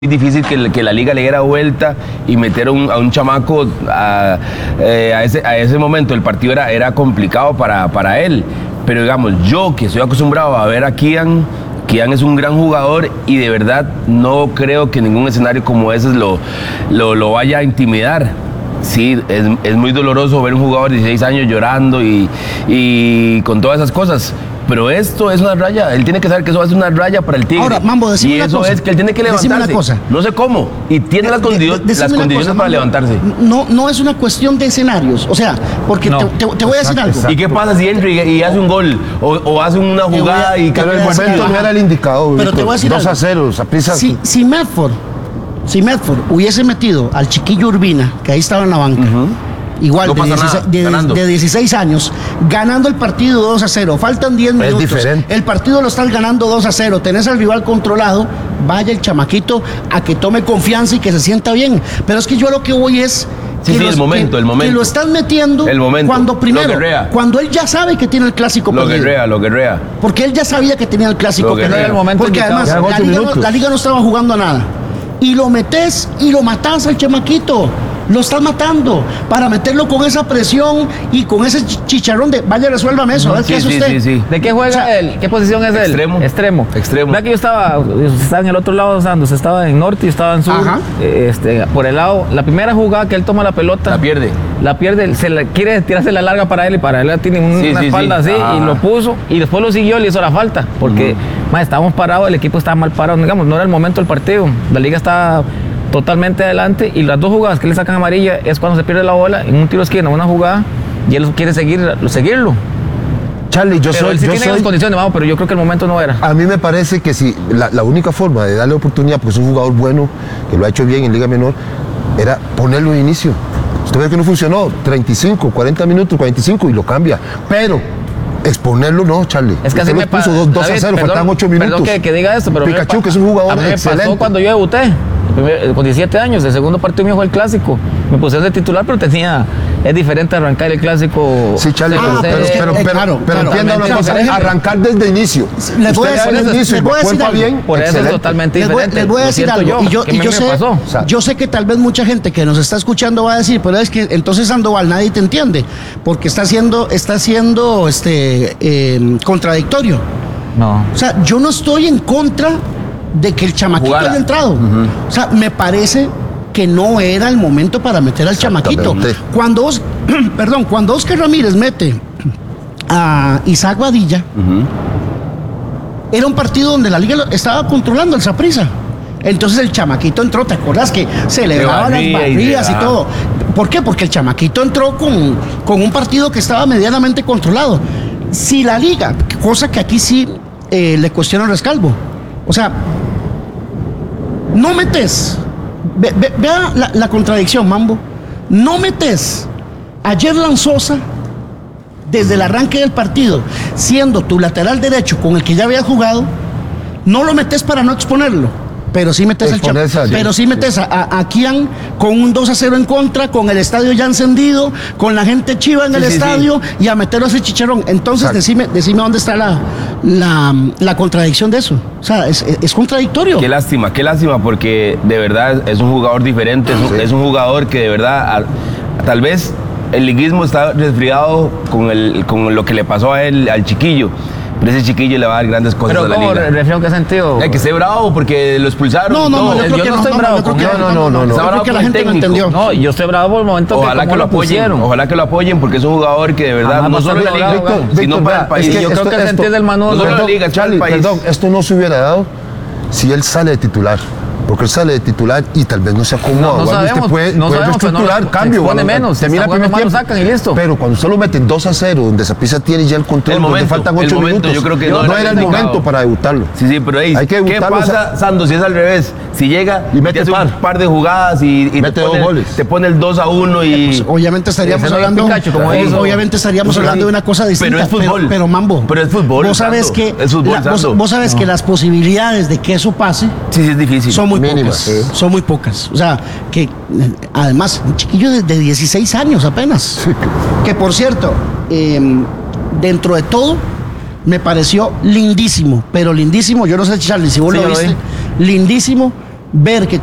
difícil que la liga le diera vuelta y meter a un chamaco a ese momento. El partido era complicado para él, pero digamos, yo que estoy acostumbrado a ver a Kian es un gran jugador y de verdad no creo que ningún escenario como ese lo vaya a intimidar. Sí, es muy doloroso ver un jugador de 16 años llorando y con todas esas cosas. Pero esto es una raya, él tiene que saber que eso es una raya para el Tigre. Ahora, Mambo, decime una cosa. Y eso es que él tiene que levantarse. Decime una cosa. No sé cómo. Y tiene las condiciones para levantarse. No es una cuestión de escenarios. O sea, porque no. te voy a decir algo. ¿Y qué pasa si entra y hace un gol? O hace una jugada y pero el momento no era el indicado. Pero te voy a decir 2-0, Saprissa. Si Medford hubiese metido al chiquillo Urbina, que ahí estaba en la banca, igual no de 16 años, ganando el partido 2-0, faltan 10 minutos, diferente. El partido lo estás ganando 2-0, tenés al rival controlado, vaya el chamaquito a que tome confianza y que se sienta bien. Pero es que yo lo que voy es el momento. Que lo estás metiendo cuando primero, cuando él ya sabe que tiene el clásico perdido. Lo guerrea. Porque él ya sabía que tenía el clásico perdido. Porque además la liga no estaba jugando a nada. Y lo metes y lo matás al chamaquito. Lo estás matando para meterlo con esa presión y con ese chicharrón de vaya, resuélvame eso. ¿Qué hace usted? Sí. ¿De qué juega él? ¿Qué posición es él? Extremo. ¿Verdad que yo estaba en el otro lado, Santos? Estaba en norte y estaba en sur. Por el lado, la primera jugada que él toma la pelota. La pierde, quiere tirarse la larga para él y para él tiene una espalda así y lo puso y después lo siguió y le hizo la falta porque estábamos parados, el equipo estaba mal parado, digamos, no era el momento del partido. La liga estaba totalmente adelante y las dos jugadas que le sacan amarilla es cuando se pierde la bola en un tiro de esquina, una jugada y él quiere seguirlo. Charlie, yo tiene las condiciones, vamos, pero yo creo que el momento no era. A mí me parece que si la única forma de darle oportunidad, porque es un jugador bueno, que lo ha hecho bien en Liga Menor, era ponerlo de inicio. Usted ve que no funcionó, 35, 40 minutos, 45 y lo cambia, pero exponerlo no, Charlie. Es que así me puso 2-0, faltan 8 minutos. Perdón que diga esto, pero Pikachu, que es un jugador excelente. Me pasó cuando yo debuté, con 17 años, el segundo partido mío fue el clásico. Me puse de titular, pero es diferente arrancar el clásico. Sí, Charlie, pero entienda una cosa, arrancar desde el inicio. Les voy a decir bien, por eso es totalmente diferente. Les voy a decir algo, yo sé que tal vez mucha gente que nos está escuchando va a decir, pero es que entonces Sandoval nadie te entiende, porque está siendo contradictorio. No. O sea, yo no estoy en contra de que el chamaquito haya entrado. O sea, me parece que no era el momento para meter al chamaquito. Cuando Oscar Ramírez mete a Isaac Badilla, era un partido donde la liga estaba controlando el Saprissa. Entonces el chamaquito entró, ¿te acuerdas que celebraba las barridas y todo? ¿Por qué? Porque el chamaquito entró con un partido que estaba medianamente controlado. Si la liga, cosa que aquí sí le cuestiona el Rescalvo, o sea, no metes, vea la contradicción, Mambo, no metes a Yerlan Sosa desde el arranque del partido, siendo tu lateral derecho con el que ya había jugado, no lo metes para no exponerlo, pero sí metes a Kian con un 2-0 en contra, con el estadio ya encendido, con la gente chiva en el estadio y a meterlo a ese chicharrón. Entonces decime dónde está la contradicción de eso. O sea, es contradictorio. Qué lástima, porque de verdad es un jugador diferente, es un jugador que de verdad, tal vez el liguismo está resfriado con lo que le pasó a él, al chiquillo. Pero ese chiquillo le va a dar grandes cosas a la liga. ¿Pero refiero qué sentido? Que esté bravo porque lo expulsaron. Yo no estoy bravo con él. No. Está bravo porque la gente no entendió. No, yo estoy bravo por el momento ojalá que lo apoyen. Ojalá que lo apoyen porque es un jugador que de verdad no solo la liga, sino para el país. Yo creo que se entiende el manual. No solo la liga, Charlie, perdón, esto no se hubiera dado si él sale de titular. Porque él sale de titular y tal vez no se acomoda. No sabemos, puede reestructurar, cambio. Pone menos, termina el primer tiempo, sacan y listo. Pero cuando solo meten 2-0, donde Saprissa tiene ya el control, donde faltan 8 minutos, yo creo que no era el momento para debutarlo. Sí, pero ahí, ¿qué pasa, Sando, si es al revés? Si llega y mete un par de jugadas y mete 2 goles. Te pone el 2-1 y... Pues, obviamente estaríamos hablando de una cosa distinta. Pero es fútbol. Pero Mambo. Pero es fútbol. Vos sabés que las posibilidades de que eso pase es difícil. Son muy pocas. Son muy pocas. O sea, que además, un chiquillo de 16 años apenas. Que por cierto, dentro de todo, me pareció lindísimo, pero lindísimo. Yo no sé, Charlie, si vos lo viste, lindísimo ver que